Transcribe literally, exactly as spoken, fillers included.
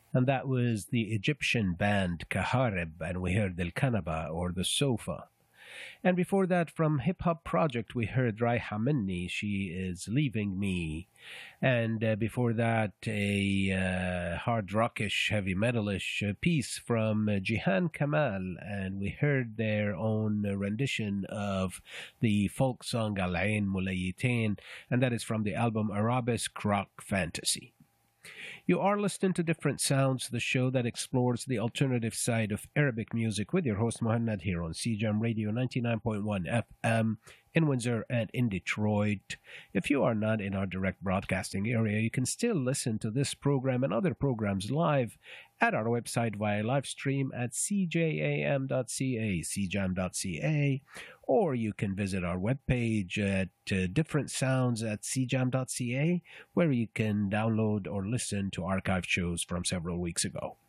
And that was the Egyptian band Kaharib, and we heard El Kanaba or The Sofa. And before that, from Hip Hop Project, we heard Raiha Minni, She Is Leaving Me. And uh, before that, a uh, hard rockish, heavy metalish uh, piece from uh, Jihan Kamal, and we heard their own uh, rendition of the folk song Al Ain Mulayitain, and that is from the album Arabesque Rock Fantasy. You are listening to Different Sounds, the show that explores the alternative side of Arabic music with your host Muhammad here on C J A M Radio ninety-nine point one F M in Windsor and in Detroit. If you are not in our direct broadcasting area, you can still listen to this program and other programs live at our website via live stream at c j a m dot c a, c j a m dot c a, or you can visit our webpage at uh, different sounds at c j a m dot c a, where you can download or listen to archive shows from several weeks ago.